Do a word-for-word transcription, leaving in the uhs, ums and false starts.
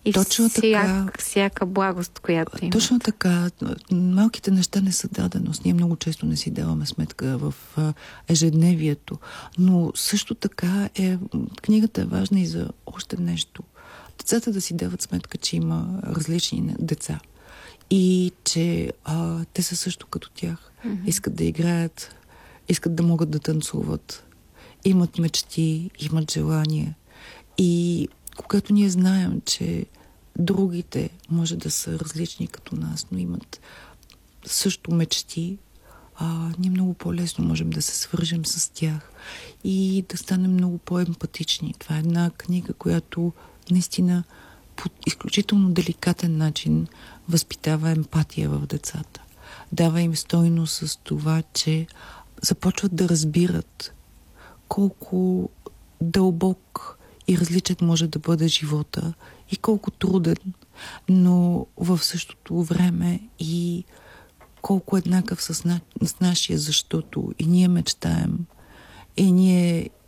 И точно всяк, така, всяка благост, която има. Точно така. Малките неща не са даденост. Ние много често не си даваме сметка в ежедневието. Но също така е, книгата е важна и за още нещо. Децата да си дават сметка, че има различни деца. И че а, те са също като тях. Mm-hmm. Искат да играят, искат да могат да танцуват. Имат мечти, имат желания. И когато ние знаем, че другите може да са различни като нас, но имат също мечти, а, ние много по-лесно можем да се свържем с тях и да станем много по-емпатични. Това е една книга, която наистина по изключително деликатен начин възпитава емпатия в децата. Дава им стойност с това, че започват да разбират колко дълбок и различен може да бъде живота и колко труден, но в същото време и колко еднакъв с, на, с нашия, защото и ние мечтаем, и ние